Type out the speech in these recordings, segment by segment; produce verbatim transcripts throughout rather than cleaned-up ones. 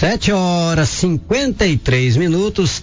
Sete horas, cinquenta e três minutos,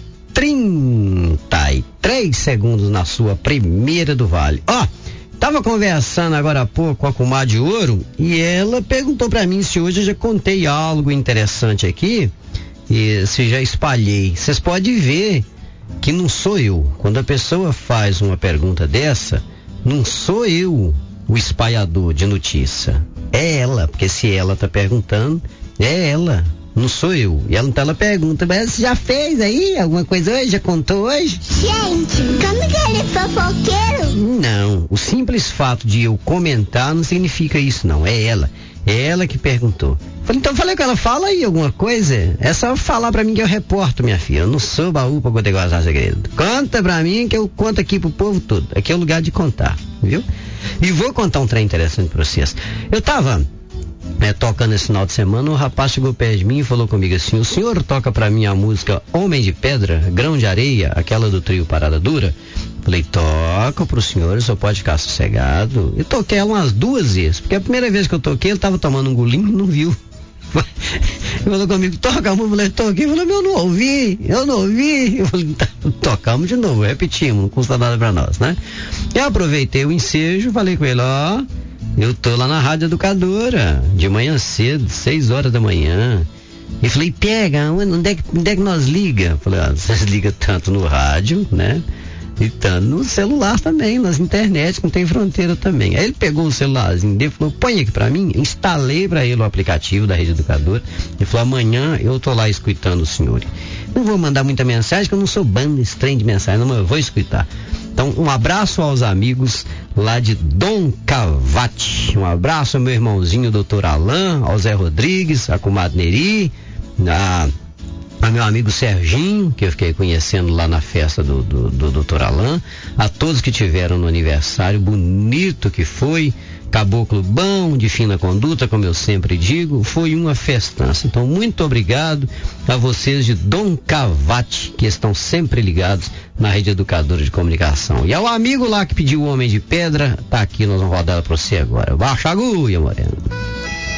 trinta e três segundos na sua primeira do Vale. Ó, oh, tava conversando agora há pouco com a comadre Ouro e ela perguntou pra mim se hoje eu já contei algo interessante aqui e se já espalhei. Vocês podem ver que não sou eu. Quando a pessoa faz uma pergunta dessa, não sou eu o espalhador de notícia. É ela, porque se ela tá perguntando, é ela. Não sou eu. E ela, então ela pergunta, mas você já fez aí alguma coisa hoje? Já contou hoje? Gente, como que ele é fofoqueiro? Não, o simples fato de eu comentar não significa isso não, é ela. É ela que perguntou. Falei, então falei com ela, fala aí alguma coisa. É só falar pra mim que eu reporto, minha filha. Eu não sou baú pra poder guardar segredo. Conta pra mim que eu conto aqui pro povo todo. Aqui é o lugar de contar, viu? E vou contar um trem interessante pra vocês. Eu tava... É, tocando esse final de semana, o rapaz chegou perto de mim e falou comigo assim: o senhor toca pra mim a música Homem de Pedra, Grão de Areia, aquela do trio Parada Dura? Falei, toco pro senhor, o senhor pode ficar sossegado. Eu toquei ela umas duas vezes, porque a primeira vez que eu toquei, ele tava tomando um golinho e não viu. Ele falou comigo, toca a música, eu falei, toquei, ele falou, eu não ouvi, eu não ouvi. Eu falei, tá, tocamos de novo, repetimos, não custa nada pra nós, né? Eu aproveitei o ensejo, falei com ele, ó, eu tô lá na Rádio Educadora, de manhã cedo, seis horas da manhã. E falei, pega, onde é que, onde é que nós liga? Falei, ah, vocês ligam tanto no rádio, né? E tanto no celular também, nas internet, não tem fronteira também. Aí ele pegou o celularzinho dele e falou, põe aqui pra mim, instalei pra ele o aplicativo da Rede Educadora. Ele falou, amanhã eu tô lá escutando o senhor. Não vou mandar muita mensagem, que eu não sou banda estranho de mensagem, não, mas eu vou escutar. Então, um abraço aos amigos lá de Dom Cavate. Um abraço ao meu irmãozinho, doutor Alain, ao Zé Rodrigues, a comadre Neri, a, a meu amigo Serginho, que eu fiquei conhecendo lá na festa do, do, do doutor Alain, a todos que tiveram no aniversário, bonito que foi, caboclo bom, de fina conduta, como eu sempre digo, foi uma festança. Então, muito obrigado a vocês de Dom Cavate, que estão sempre ligados na Rede Educadora de Comunicação. E ao amigo lá que pediu o Homem de Pedra, tá aqui, nós vamos rodar pra você agora. Baixa a agulha, Moreno.